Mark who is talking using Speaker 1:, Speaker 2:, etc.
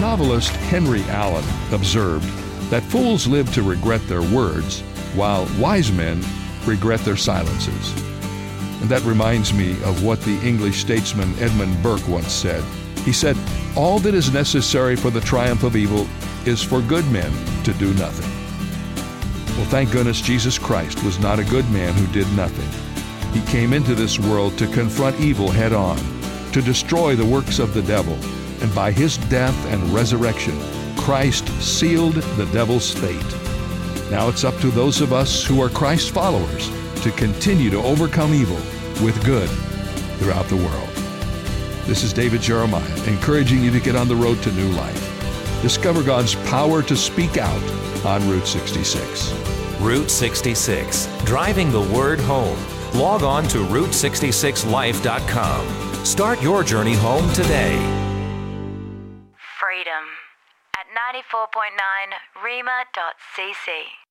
Speaker 1: novelist Henry Allen observed that fools live to regret their words, while wise men regret their silences. And that reminds me of what the English statesman Edmund Burke once said. He said, "All that is necessary for the triumph of evil is for good men to do nothing." Well, thank goodness Jesus Christ was not a good man who did nothing. He came into this world to confront evil head on, to destroy the works of the devil, and by his death and resurrection, Christ sealed the devil's fate. Now it's up to those of us who are Christ followers to continue to overcome evil with good throughout the world. This is David Jeremiah, encouraging you to get on the road to new life. Discover God's power to speak out on Route 66.
Speaker 2: Route 66, driving the word home. Log on to Route66Life.com. Start your journey home today.
Speaker 3: Freedom at 94.9 rima.cc.